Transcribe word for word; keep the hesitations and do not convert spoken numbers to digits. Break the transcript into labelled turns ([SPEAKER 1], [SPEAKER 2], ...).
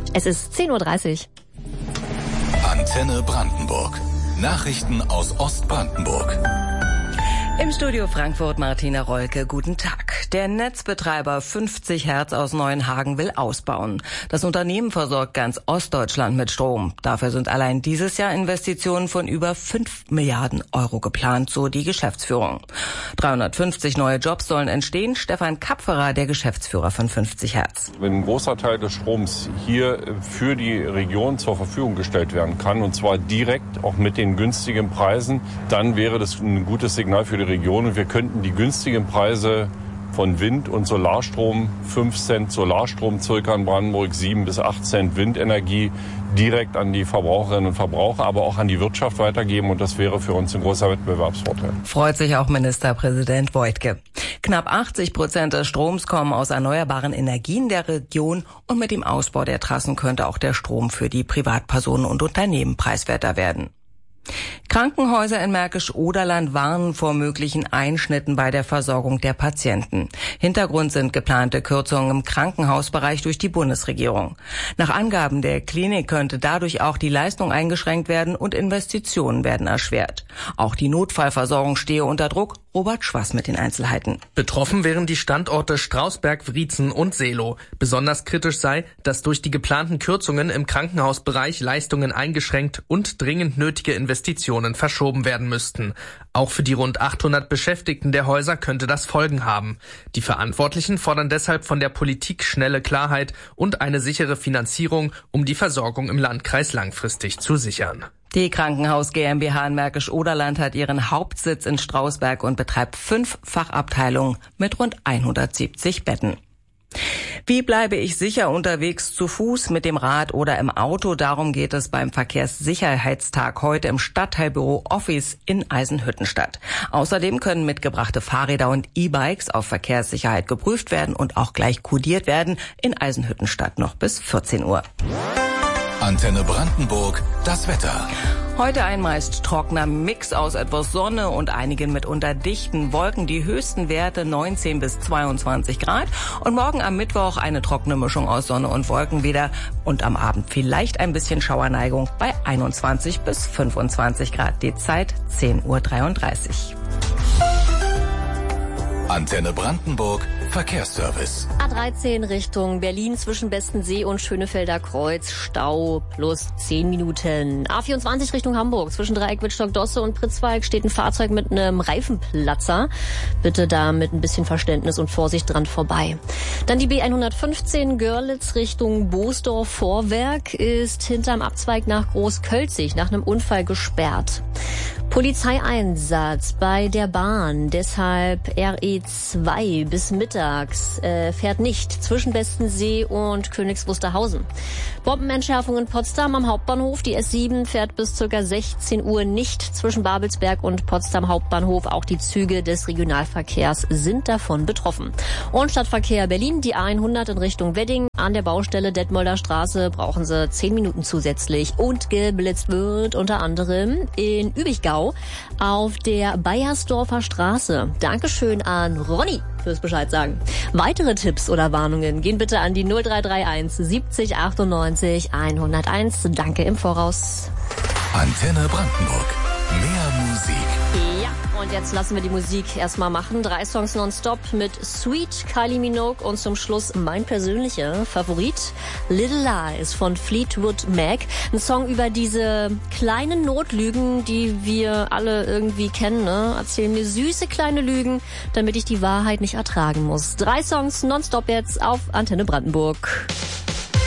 [SPEAKER 1] Es ist zehn Uhr dreißig.
[SPEAKER 2] Antenne Brandenburg. Nachrichten aus Ostbrandenburg.
[SPEAKER 3] Im Studio Frankfurt Martina Rolke, guten Tag. Der Netzbetreiber fünfzig Hertz aus Neuenhagen will ausbauen. Das Unternehmen versorgt ganz Ostdeutschland mit Strom. Dafür sind allein dieses Jahr Investitionen von über fünf Milliarden Euro geplant, so die Geschäftsführung. dreihundertfünfzig neue Jobs sollen entstehen. Stefan Kapferer, der Geschäftsführer von fünfzig Hertz.
[SPEAKER 4] Wenn ein großer Teil des Stroms hier für die Region zur Verfügung gestellt werden kann, und zwar direkt auch mit den günstigen Preisen, dann wäre das ein gutes Signal für die Region und wir könnten die günstigen Preise von Wind- und Solarstrom, fünf Cent Solarstrom circa in Brandenburg, sieben bis acht Cent Windenergie direkt an die Verbraucherinnen und Verbraucher, aber auch an die Wirtschaft weitergeben und das wäre für uns ein großer Wettbewerbsvorteil.
[SPEAKER 3] Freut sich auch Ministerpräsident Woidke. Knapp achtzig Prozent des Stroms kommen aus erneuerbaren Energien der Region und mit dem Ausbau der Trassen könnte auch der Strom für die Privatpersonen und Unternehmen preiswerter werden. Krankenhäuser in Märkisch-Oderland warnen vor möglichen Einschnitten bei der Versorgung der Patienten. Hintergrund sind geplante Kürzungen im Krankenhausbereich durch die Bundesregierung. Nach Angaben der Klinik könnte dadurch auch die Leistung eingeschränkt werden und Investitionen werden erschwert. Auch die Notfallversorgung stehe unter Druck. Robert Schwass mit den Einzelheiten.
[SPEAKER 5] Betroffen wären die Standorte Strausberg, Wriezen und Seelow. Besonders kritisch sei, dass durch die geplanten Kürzungen im Krankenhausbereich Leistungen eingeschränkt und dringend nötige Investitionen verschoben werden müssten. Auch für die rund achthundert Beschäftigten der Häuser könnte das Folgen haben. Die Verantwortlichen fordern deshalb von der Politik schnelle Klarheit und eine sichere Finanzierung, um die Versorgung im Landkreis langfristig zu sichern.
[SPEAKER 3] Die Krankenhaus GmbH in Märkisch-Oderland hat ihren Hauptsitz in Strausberg und betreibt fünf Fachabteilungen mit rund hundertsiebzig Betten. Wie bleibe ich sicher unterwegs zu Fuß, mit dem Rad oder im Auto? Darum geht es beim Verkehrssicherheitstag heute im Stadtteilbüro Office in Eisenhüttenstadt. Außerdem können mitgebrachte Fahrräder und E-Bikes auf Verkehrssicherheit geprüft werden und auch gleich kodiert werden in Eisenhüttenstadt noch bis vierzehn Uhr.
[SPEAKER 2] Antenne Brandenburg, das Wetter.
[SPEAKER 3] Heute ein meist trockener Mix aus etwas Sonne und einigen mitunter dichten Wolken. Die höchsten Werte neunzehn bis zweiundzwanzig Grad. Und morgen am Mittwoch eine trockene Mischung aus Sonne und Wolken wieder. Und am Abend vielleicht ein bisschen Schauerneigung bei einundzwanzig bis fünfundzwanzig Grad. Die Zeit zehn Uhr dreiunddreißig.
[SPEAKER 2] Antenne Brandenburg, Verkehrsservice.
[SPEAKER 1] A dreizehn Richtung Berlin zwischen Bestensee und Schönefelder Kreuz. Stau plus zehn Minuten. A vierundzwanzig Richtung Hamburg zwischen Dreieck Wittstock-Dosse und Pritzwalk steht ein Fahrzeug mit einem Reifenplatzer. Bitte da mit ein bisschen Verständnis und Vorsicht dran vorbei. Dann die B hundertfünfzehn Görlitz Richtung Boosdorf-Vorwerk ist hinterm Abzweig nach Großkölzig nach einem Unfall gesperrt. Polizeieinsatz bei der Bahn, deshalb R E zwei bis mittags äh, fährt nicht zwischen Bestensee und Königs Wusterhausen. Bombenentschärfung in Potsdam am Hauptbahnhof, die S sieben fährt bis ca. sechzehn Uhr nicht zwischen Babelsberg und Potsdam Hauptbahnhof. Auch die Züge des Regionalverkehrs sind davon betroffen. Und Stadtverkehr Berlin, die A hundert in Richtung Wedding. An der Baustelle Detmolder Straße brauchen sie zehn Minuten zusätzlich. Und geblitzt wird unter anderem in Übichgau auf der Bayersdorfer Straße. Dankeschön an Ronny fürs Bescheid sagen. Weitere Tipps oder Warnungen gehen bitte an die null drei drei eins siebzig achtundneunzig hunderteins. Danke im Voraus.
[SPEAKER 2] Antenne Brandenburg. Mehr Musik.
[SPEAKER 1] Ja, und jetzt lassen wir die Musik erstmal machen. Drei Songs nonstop mit Sweet, Kylie Minogue und zum Schluss mein persönlicher Favorit, Little Lies von Fleetwood Mac. Ein Song über diese kleinen Notlügen, die wir alle irgendwie kennen. Ne? Erzählen mir süße kleine Lügen, damit ich die Wahrheit nicht ertragen muss. Drei Songs nonstop jetzt auf Antenne Brandenburg.